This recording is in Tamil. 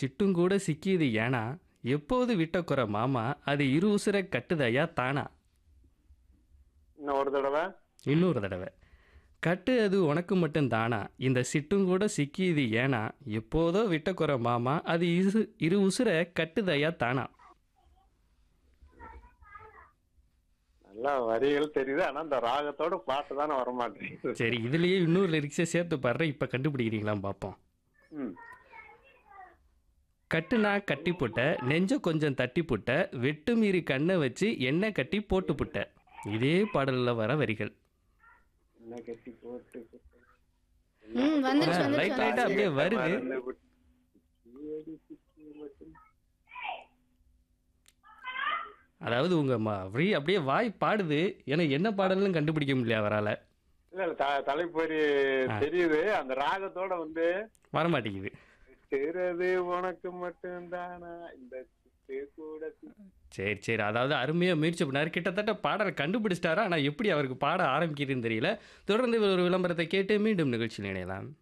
சிட்டும் கூட சிக்கியது ஏனா எப்போது விட்ட குறை மாமா அது இரு உசுரை கட்டுதையா தானா. இன்னும் ஒரு தடவை. இன்னொரு தடவை. கட்டு அது உனக்கு மட்டும் தானா இந்த சிட்டும் கூட சிக்கியது ஏனா எப்போதோ விட்ட குறை மாமா அது இரு உசுரை கட்டுதையா தானா. நல்லா வரிகள் தெரியுது, ஆனா இந்த ராகத்தோட பாட்டு தானே வர மாட்டேங்குது. சரி, இதுலயே இன்னொரு லிரிக்ஸை சேர்த்து பாடுறேன், இப்ப கண்டுபிடிக்கிறீங்களான்னு பார்ப்போம். ம். கட்டுனா கட்டி புட்ட நெஞ்ச கொஞ்சம் தட்டி புட்ட வெட்டு மீறி கண்ணை வச்சு எண்ணெய் கட்டி போட்டு புட்ட. இதே பாடல்ல வர வரிகள். என்ன கட்டி போட்டு வந்துருச்சு வந்துருச்சு லைட் லைட்டா வந்துருச்சு. அப்படியே வருது. மறந்து விட்டு. ஏடி சிக்கி மட்டும். அதாவது உங்க அப்படியே வாய் பாடுது, எனக்கு என்ன பாடல்னு கண்டுபிடிக்க முடியல அவரால. இல்ல இல்ல, தலைப்பொறி தெரியுது, அந்த ராகத்தோட வந்து வர மாட்டேங்குது. தெரியுது உனக்கு மட்டும் தானா இந்த சிட்டு கூட சரி சரி, அதாவது அருமையா முயற்சி பண்ணாரு, கிட்டத்தட்ட பாடலை கண்டுபிடிச்சிட்டாரா, ஆனா எப்படி அவருக்கு பாட ஆரம்பிக்கிறதுன்னு தெரியல. தொடர்ந்து ஒரு விளம்பரத்தை கேட்டு மீண்டும் நிகழ்ச்சியில் இணையலாம்.